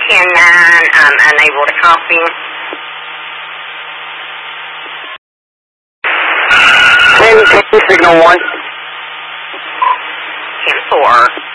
10-9, I'm unable to copy. 10, signal 1. 10-4.